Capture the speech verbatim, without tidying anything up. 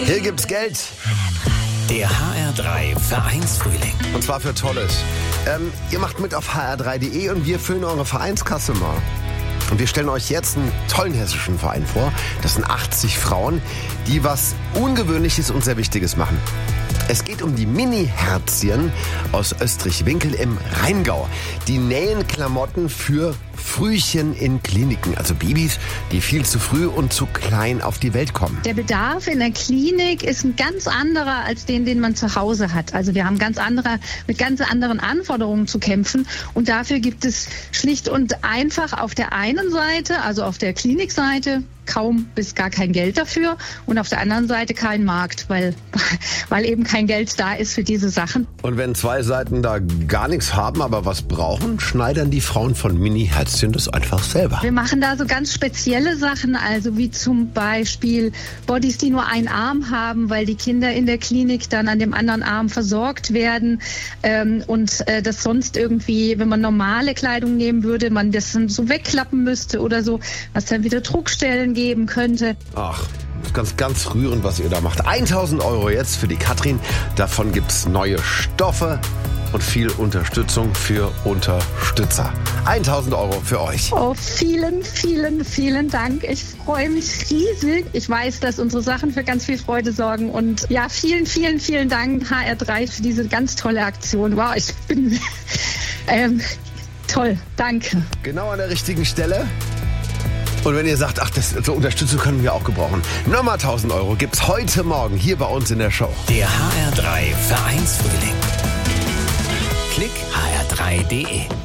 Hier gibt's Geld. Der H R drei Vereinsfrühling. Und zwar für Tolles. Ähm, ihr macht mit auf h r drei punkt de und wir füllen eure Vereinskasse mal. Und wir stellen euch jetzt einen tollen hessischen Verein vor. Das sind achtzig Frauen, die was Ungewöhnliches und sehr Wichtiges machen. Es geht um die Mini-Herzchen aus Österreich-Winkel im Rheingau. Die nähen Klamotten für Frühchen in Kliniken, also Babys, die viel zu früh und zu klein auf die Welt kommen. Der Bedarf in der Klinik ist ein ganz anderer als den, den man zu Hause hat. Also wir haben ganz andere, mit ganz anderen Anforderungen zu kämpfen. Und dafür gibt es schlicht und einfach auf der einen Seite, also auf der Klinikseite, kaum bis gar kein Geld dafür und auf der anderen Seite kein Markt, weil, weil eben kein Geld da ist für diese Sachen. Und wenn zwei Seiten da gar nichts haben, aber was brauchen, schneidern die Frauen von Mini-Herzchen das einfach selber. Wir machen da so ganz spezielle Sachen, also wie zum Beispiel Bodies, die nur einen Arm haben, weil die Kinder in der Klinik dann an dem anderen Arm versorgt werden ähm, und äh, das sonst irgendwie, wenn man normale Kleidung nehmen würde, man das dann so wegklappen müsste oder so, was dann wieder Druckstellen geben könnte. Ach, das ist ganz, ganz rührend, was ihr da macht. tausend Euro jetzt für die Katrin. Davon gibt's neue Stoffe und viel Unterstützung für Unterstützer. tausend Euro für euch. Oh, vielen, vielen, vielen Dank. Ich freue mich riesig. Ich weiß, dass unsere Sachen für ganz viel Freude sorgen. Und ja, vielen, vielen, vielen Dank, H R drei, für diese ganz tolle Aktion. Wow, ich bin ähm, toll. Danke. Genau an der richtigen Stelle. Und wenn ihr sagt, ach, das, so Unterstützung können wir auch gebrauchen, nochmal tausend Euro gibt's heute Morgen hier bei uns in der Show. Der H R drei Vereinsfrühling. Klick h r drei punkt de.